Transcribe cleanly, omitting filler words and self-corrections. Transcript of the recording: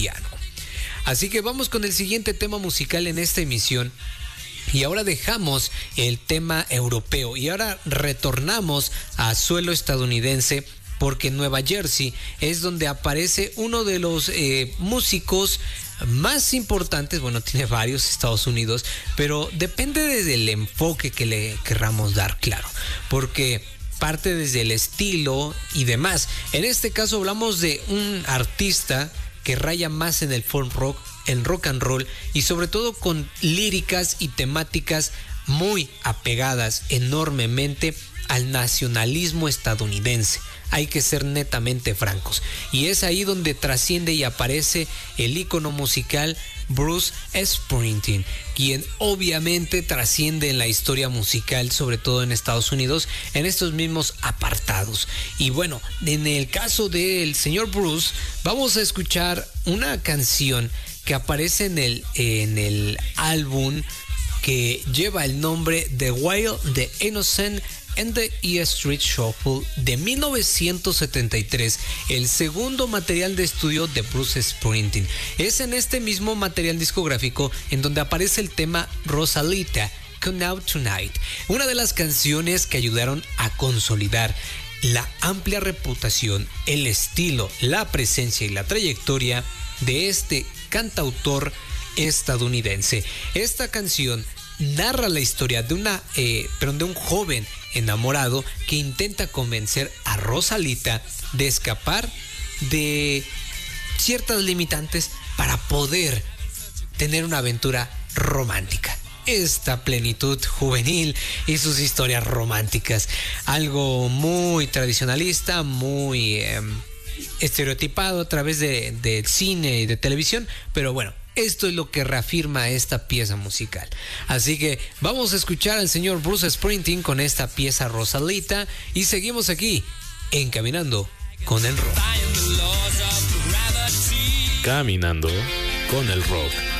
piano. Así que vamos con el siguiente tema musical en esta emisión. Y ahora dejamos el tema europeo y ahora retornamos a suelo estadounidense, porque en Nueva Jersey es donde aparece uno de los músicos más importantes. Bueno, tiene varios Estados Unidos, pero depende del enfoque que le querramos dar, claro, porque parte desde el estilo y demás. En este caso hablamos de un artista que raya más en el folk rock, en rock and roll, y sobre todo con líricas y temáticas muy apegadas enormemente al nacionalismo estadounidense. Hay que ser netamente francos, y es ahí donde trasciende y aparece el ícono musical Bruce Springsteen, quien obviamente trasciende en la historia musical, sobre todo en Estados Unidos, en estos mismos apartados. Y bueno, en el caso del señor Bruce, vamos a escuchar una canción que aparece en el álbum que lleva el nombre The Wild, The Innocent and the E Street Shuffle de 1973, el segundo material de estudio de Bruce Springsteen. Es en este mismo material discográfico en donde aparece el tema Rosalita, Come Out Tonight, una de las canciones que ayudaron a consolidar la amplia reputación, el estilo, la presencia y la trayectoria de este cantautor estadounidense. Esta canción narra la historia de un joven enamorado que intenta convencer a Rosalita de escapar de ciertas limitantes para poder tener una aventura romántica. Esta plenitud juvenil y sus historias románticas, algo muy tradicionalista, muy estereotipado a través de cine y de televisión, pero bueno, esto es lo que reafirma esta pieza musical. Así que vamos a escuchar al señor Bruce Springsteen con esta pieza Rosalita y seguimos aquí en Caminando con el Rock. Caminando con el Rock.